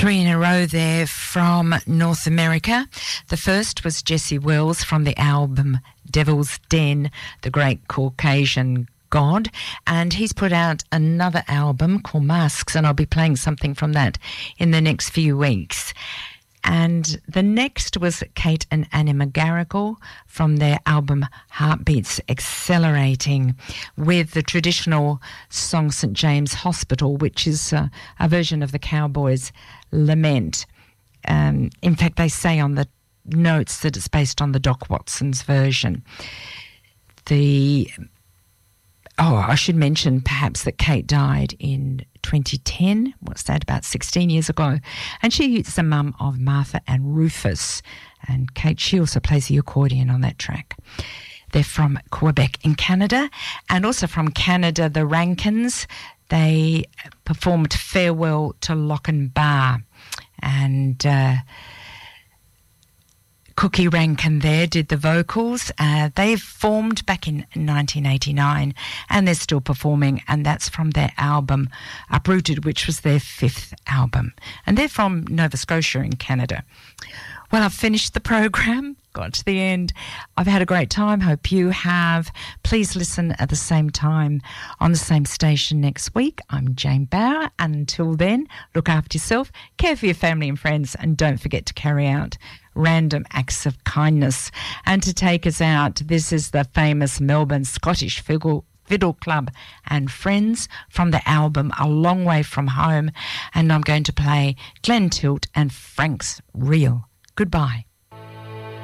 Three in a row there from North America. The first was Jesse Wells from the album Devil's Den, The Great Caucasian God, and he's put out another album called Masks, and I'll be playing something from that in the next few weeks. And the next was Kate and Annie McGarrigle from their album Heartbeats Accelerating, with the traditional song St. James Hospital, which is a version of the Cowboys' Lament. In fact, they say on the notes that it's based on the Doc Watson's version. I should mention perhaps that Kate died in 2010. What's that, about 16 years ago? And she is the mum of Martha and Rufus. And Kate, she also plays the accordion on that track. They're from Quebec in Canada. And also from Canada, the Rankins. They performed Farewell to Lochinvar. And Cookie Rankin there did the vocals. They formed back in 1989 and they're still performing, and that's from their album Uprooted, which was their 5th album. And they're from Nova Scotia in Canada. Well, I've finished the program, got to the end. I've had a great time. Hope you have. Please listen at the same time on the same station next week. I'm Jane Bauer, and until then, look after yourself, care for your family and friends, and don't forget to carry out random acts of kindness. And to take us out, this is the famous Melbourne Scottish Fiddle Club and Friends from the album A Long Way From Home, and I'm going to play Glenn Tilt and Frank's Reel. Goodbye.